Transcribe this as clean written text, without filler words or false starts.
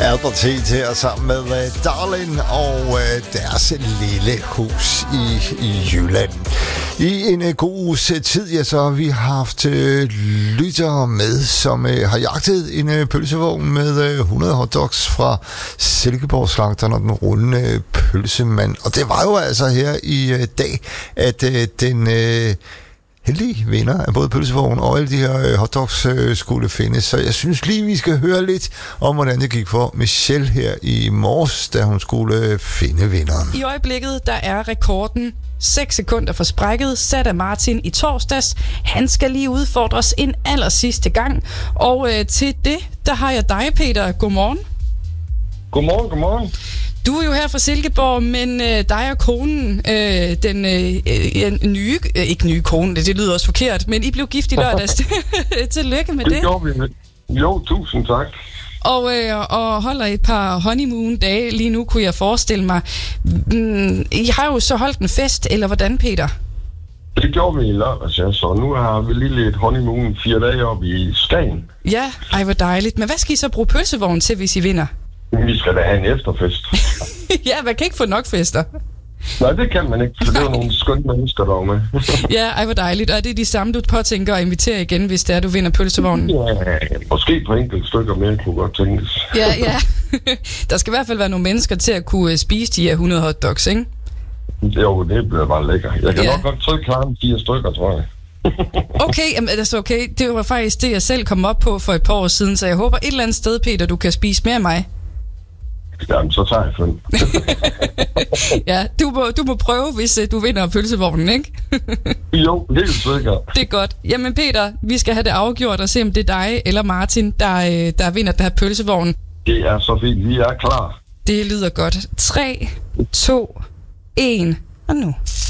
Albert her sammen med Darlin og deres lille hus i Jylland. I en god uges tid, ja, så har vi haft lyttere med, som har jagtet en pølsevogn med 100 hotdogs fra Silkeborg-slagteren og den rullende pølsemand. Og det var jo altså her i dag, at den heldige vinder af både pølsevogn og alle de her hotdogs skulle findes. Så jeg synes lige, vi skal høre lidt om, hvordan det gik for Michelle her i morges, da hun skulle finde vinderen. I øjeblikket, der er rekorden 6 sekunder for sprækket, sat af Martin i torsdags. Han skal lige udfordres en allersidste gang. Og til det, der har jeg dig, Peter. Godmorgen. Godmorgen. Du er jo her fra Silkeborg, men dig og konen, den nye, ikke nye kone, det lyder også forkert, men I blev gift i lørdags. Tillykke med det. Det gjorde vi. Jo, tusind tak. Og holder et par honeymoon-dage lige nu, kunne jeg forestille mig. I har jo så holdt en fest, eller hvordan, Peter? Det gjorde vi i lørdags, ja. Så nu har vi lige lidt honeymoon 4 dage oppe i Skagen. Ja, ej, hvor dejligt. Men hvad skal I så bruge pølsevognen til, hvis I vinder? Vi skal da have en efterfest. Ja, man kan ikke få nok fester. Nej, det kan man ikke, for det er nogle skønne mennesker, der er med. Ja, ej, hvor dejligt. Og det er de samme, du påtænker at invitere igen, hvis det er, du vinder pølsevognen? Ja, måske på enkelte stykker mere kunne godt tænkes. Ja. Der skal i hvert fald være nogle mennesker til at kunne spise de her 100 hotdogs, ikke? Jo, det bliver bare lækker. Jeg kan nok godt trykke klare 4 stykker, tror jeg. Okay, jamen, altså okay. Det var faktisk det, jeg selv kom op på for et par år siden, så jeg håber et eller andet sted, Peter, du kan spise mere af mig. Jamen, så tager jeg 5. Ja, du må prøve, hvis du vinder pølsevognen, ikke? Jo, helt sikkert. Det er godt. Jamen Peter, vi skal have det afgjort og se, om det er dig eller Martin, der vinder den her pølsevogn. Det er så fint. Vi er klar. Det lyder godt. 3, 2, 1, og nu.